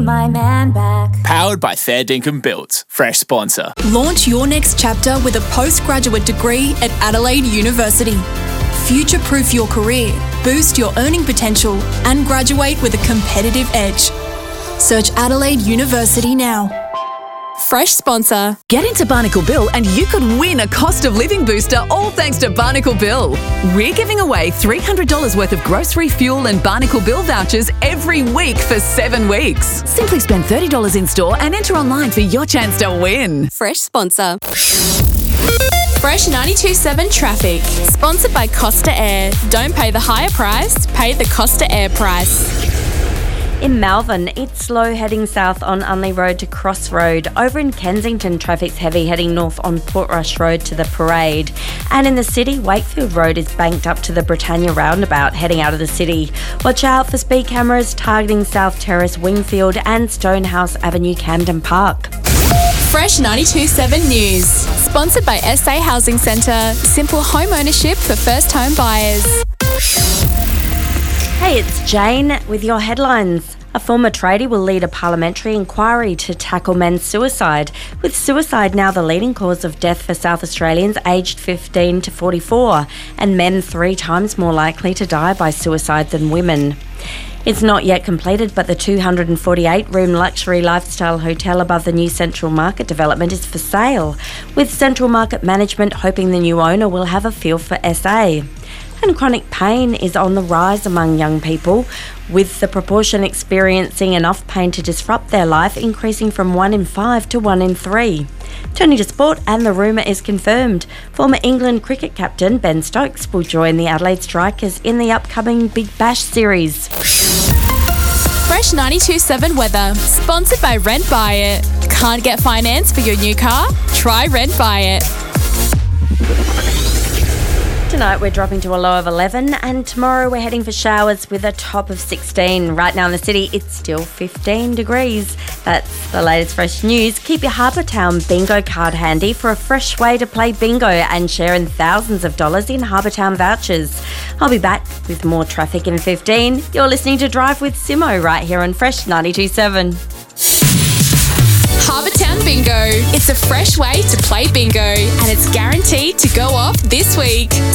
My man back. Powered by Fair Dinkum Built. Fresh sponsor. Launch your next chapter with a postgraduate degree at Adelaide University. Future-proof your career, boost your earning potential, and graduate with a competitive edge. Search Adelaide University now. Fresh sponsor. Get into Barnacle Bill and you could win a cost of living booster, all thanks to Barnacle Bill. We're giving away $300 worth of grocery, fuel and Barnacle Bill vouchers every week for 7 weeks. Simply spend $30 in store and enter online for your chance to win. Fresh sponsor. Fresh 92.7 Traffic. Sponsored by Costa Air. Don't pay the higher price, pay the Costa Air price. In Malvern, it's slow heading south on Unley Road to Cross Road. Over in Kensington, traffic's heavy heading north on Portrush Road to the Parade. And in the city, Wakefield Road is banked up to the Britannia roundabout heading out of the city. Watch out for speed cameras targeting South Terrace, Wingfield and Stonehouse Avenue, Camden Park. Fresh 92.7 News. Sponsored by SA Housing Centre. Simple home ownership for first home buyers. Hey, it's Jane with your headlines. A former tradie will lead a parliamentary inquiry to tackle men's suicide, with suicide now the leading cause of death for South Australians aged 15 to 44, and men 3 times more likely to die by suicide than women. It's not yet completed, but the 248-room luxury lifestyle hotel above the new Central Market development is for sale, with Central Market Management hoping the new owner will have a feel for SA. And chronic pain is on the rise among young people, with the proportion experiencing enough pain to disrupt their life increasing from 1 in 5 to 1 in 3. Turning to sport, and the rumour is confirmed. Former England cricket captain Ben Stokes will join the Adelaide Strikers in the upcoming Big Bash series. Fresh 92.7 Weather. Sponsored by Rent Buy It. Can't get finance for your new car? Try Rent Buy It. Tonight we're dropping to a low of 11 and tomorrow we're heading for showers with a top of 16. Right now in the city it's still 15 degrees. That's the latest fresh news. Keep your Harbour Town bingo card handy for a fresh way to play bingo and share in thousands of dollars in Harbour Town vouchers. I'll be back with more traffic in 15. You're listening to Drive with Simo right here on Fresh 92.7. Harbour Town Bingo. It's a fresh way to play bingo and it's guaranteed to go off this week.